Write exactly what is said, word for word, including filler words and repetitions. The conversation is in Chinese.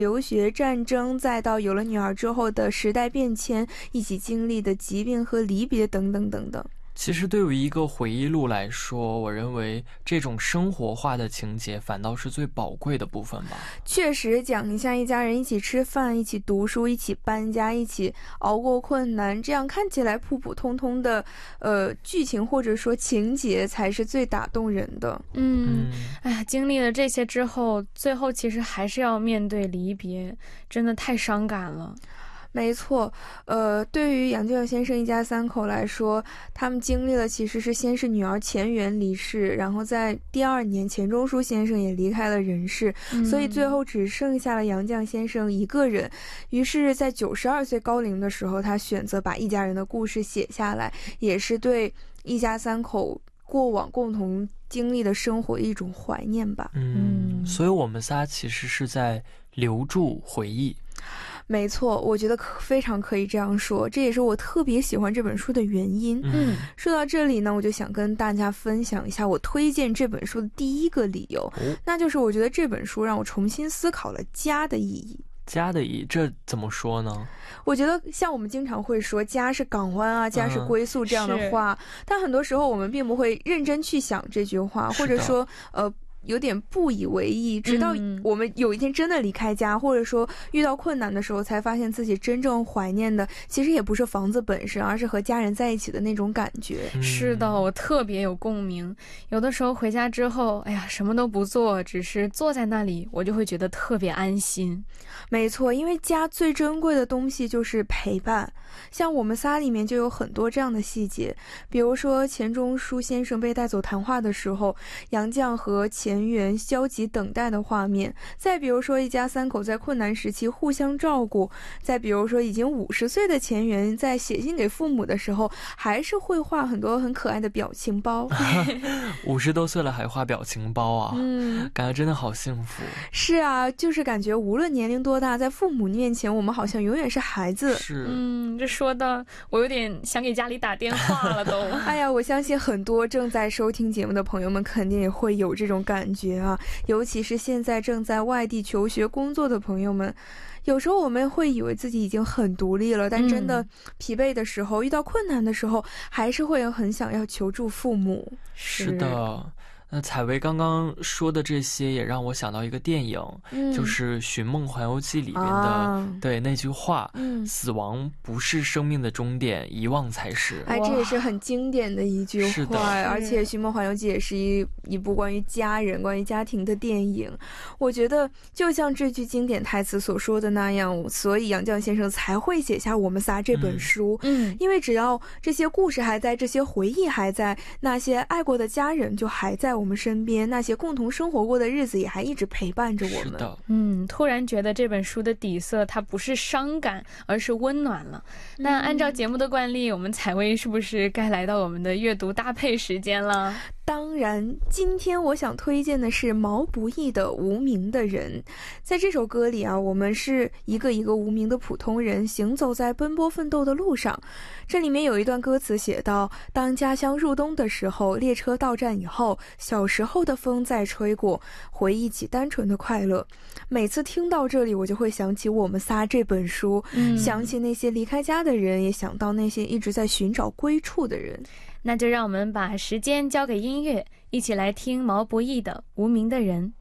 留学、战争，再到有了女儿之后的时代变迁，一起经历的疾病和离别等等等等。 其实对于一个回忆录来说，我认为这种生活化的情节反倒是最宝贵的部分吧。 确实，讲一下一家人一起吃饭，一起读书，一起搬家，一起熬过困难，这样看起来普普通通的呃剧情或者说情节才是最打动人的。 嗯，哎呀，经历了这些之后，最后其实还是要面对离别，真的太伤感了。 没错，呃，对于杨绛先生一家三口来说，他们经历了其实是先是女儿钱媛离世，然后在第二年钱钟书先生也离开了人世，嗯、所以最后只剩下了杨绛先生一个人。于是在九十二岁高龄的时候，他选择把一家人的故事写下来，也是对一家三口过往共同经历的生活一种怀念吧。 嗯，所以我们仨其实是在留住回忆。 没错，我觉得非常可以这样说，这也是我特别喜欢这本书的原因。 嗯， 说到这里呢，我就想跟大家分享一下我推荐这本书的第一个理由，哦、那就是我觉得这本书让我重新思考了家的意义。 家的意义，这怎么说呢？ 我觉得像我们经常会说家是港湾啊，家是归宿这样的话、嗯、但很多时候我们并不会认真去想这句话，或者说呃有点不以为意，直到我们有一天真的离开家、嗯、或者说遇到困难的时候，才发现自己真正怀念的其实也不是房子本身，而是和家人在一起的那种感觉、 嗯、是的，我特别有共鸣。有的时候回家之后，哎呀，什么都不做，只是坐在那里，我就会觉得特别安心。 没错，因为家最珍贵的东西就是陪伴。像我们仨里面就有很多这样的细节，比如说钱钟书先生被带走谈话的时候，杨绛和钱媛焦急等待的画面，再比如说一家三口在困难时期互相照顾，再比如说已经五十岁的钱媛在写信给父母的时候，还是会画很多很可爱的表情包。 五十多岁了还画表情包啊， 嗯， 感觉真的好幸福。 是啊，就是感觉无论年龄多大，在父母面前我们好像永远是孩子。 是， 嗯，这说的我有点想给家里打电话了都。 哎呀，我相信很多正在收听节目的朋友们肯定也会有这种感觉啊，尤其是现在正在外地求学工作的朋友们，有时候我们会以为自己已经很独立了，但真的疲惫的时候、嗯、遇到困难的时候，还是会有很想要求助父母。 是的，那采薇刚刚说的这些也让我想到一个电影、嗯、就是《寻梦环游记》里面的、啊、对那句话、嗯、死亡不是生命的终点，遗忘才是。 哎，这也是很经典的一句话，而且《寻梦环游记》也是一一部关于家人关于家庭的电影。我觉得就像这句经典台词所说的那样，所以杨绛先生才会写下我们仨这本书。嗯，因为只要这些故事还在，这些回忆还在，那些爱过的家人就还在我们身边，那些共同生活过的日子也还一直陪伴着我们。 是的， 嗯，突然觉得这本书的底色它不是伤感，而是温暖了。嗯、那按照节目的惯例，我们采薇是不是该来到我们的阅读搭配时间了？ 当然，今天我想推荐的是毛不易的《无名的人》。在这首歌里啊，我们是一个一个无名的普通人，行走在奔波奋斗的路上。这里面有一段歌词写道：当家乡入冬的时候，列车到站以后，小时候的风在吹过，回忆起单纯的快乐。每次听到这里，我就会想起我们仨这本书、嗯、想起那些离开家的人，也想到那些一直在寻找归处的人。 那就让我们把时间交给音乐，一起来听毛不易的《无名的人》。